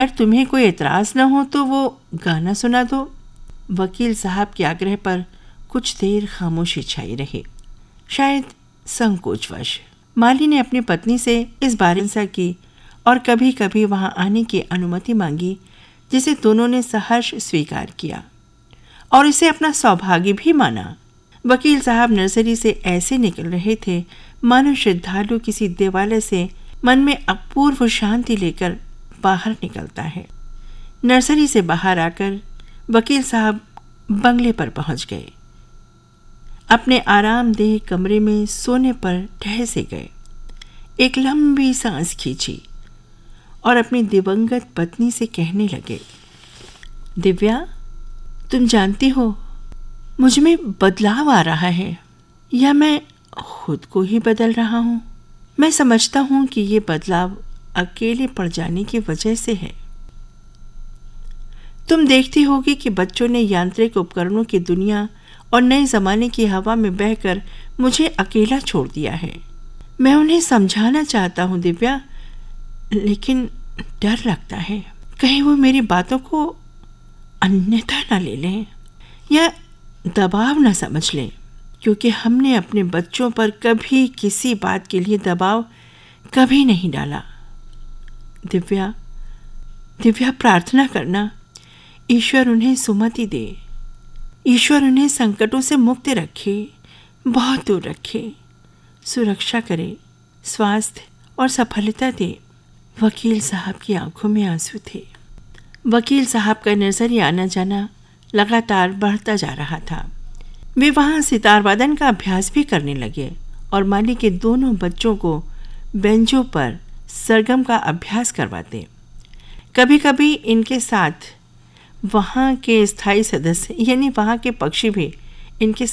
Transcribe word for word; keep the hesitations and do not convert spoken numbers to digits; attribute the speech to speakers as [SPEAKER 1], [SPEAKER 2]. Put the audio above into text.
[SPEAKER 1] अगर तुम्हें कोई एतराज़ न हो तो वो गाना सुना दो। वकील साहब के आग्रह पर कुछ देर खामोशी छाई रही। शायद संकोचवश माली ने अपनी पत्नी से इस बारे में की और कभी कभी वहां आने की अनुमति मांगी, जिसे दोनों ने सहर्ष स्वीकार किया और इसे अपना सौभाग्य भी माना। वकील साहब नर्सरी से ऐसे निकल रहे थे मानो श्रद्धालु किसी देवालय से मन में अपूर्व शांति लेकर बाहर निकलता है। नर्सरी से बाहर आकर वकील साहब बंगले पर पहुंच गए। अपने आरामदेह कमरे में सोने पर ठहसे गए। एक लंबी सांस खींची और अपनी दिवंगत पत्नी से कहने लगे, दिव्या, तुम जानती हो मुझ में बदलाव आ रहा है, या मैं खुद को ही बदल रहा हूँ। मैं समझता हूँ कि ये बदलाव अकेले पड़ जाने की वजह से है। तुम देखती होगी कि बच्चों ने यांत्रिक उपकरणों की दुनिया और नए जमाने की हवा में बहकर मुझे अकेला छोड़ दिया है। मैं उन्हें समझाना चाहता हूँ दिव्या, लेकिन डर लगता है कहीं वो मेरी बातों को अन्यथा न ले लें या दबाव न समझ लें, क्योंकि हमने अपने बच्चों पर कभी किसी बात के लिए दबाव कभी नहीं डाला। दिव्या दिव्या प्रार्थना करना, ईश्वर उन्हें सुमति दे, ईश्वर उन्हें संकटों से मुक्त रखे, बहुत दूर रखे, सुरक्षा करे, स्वास्थ्य और सफलता दे। वकील साहब की आंखों में आंसू थे। वकील साहब का नजरिए आना जाना लगातार बढ़ता जा रहा था। वे वहाँ सितार वादन का अभ्यास भी करने लगे और माली के दोनों बच्चों को बेंचों पर सरगम का अभ्यास करवाते। कभी कभी इनके साथ वहाँ के स्थायी सदस्य यानी वहाँ के पक्षी भी इनके